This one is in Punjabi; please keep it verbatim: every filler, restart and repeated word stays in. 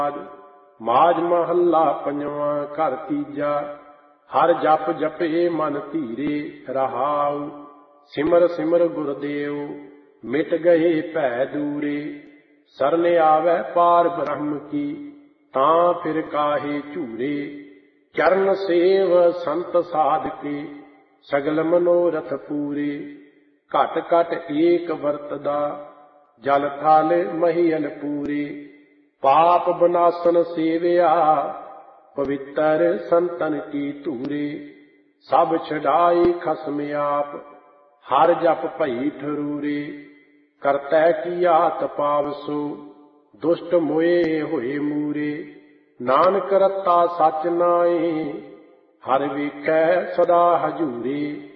ਮਾਝ ਮਹੱਲਾ ਪੰਜਵਾਂ। ਘਰ ਤੀਜਾ। ਹਰ ਜਪ ਜਪੇ ਮਨ ਧੀਰੇ ਰਹਾਉ। ਸਿਮਰ ਸਿਮਰ ਗੁਰਦੇਵ ਮਿਟ ਗਏ ਭੈ ਦੂਰੇ। ਸਰਨ ਆਵੈ ਪਾਰ ਬ੍ਰਹਮ ਕੀ ਤਾਂ ਫਿਰ ਕਾਹੇ ਝੂਰੇ। ਚਰਨ ਸੇਵ ਸੰਤ ਸਾਧਕੇ ਸਗਲ ਮਨੋਰਥ ਪੂਰੇ। ਘਟ ਘਟ ਏਕ ਵਰਤਦਾ ਜਲ ਥਲ ਮਹੀਅਲ ਪੂਰੇ। ਪਾਪ ਬਨਾਸਨ ਸੇਵਿਆ ਪਵਿੱਤਰ ਸੰਤਨ ਕੀ ਧੂਰੇ। ਸਭ ਛਡਾਈ ਖਸਮ ਆਪ ਹਰ ਜਪ ਭਈ ਠਰੂਰੇ। ਕਰਤੈ ਕੀਆ ਤਪਾਵਸੋ ਦੁਸ਼ਟ ਮੋਏ ਹੋਏ ਮੂਰੇ। ਨਾਨਕ ਰਤਾ ਸਚ ਨਾਏ ਹਰ ਵੇਖੈ ਸਦਾ ਹਜੂਰੇ।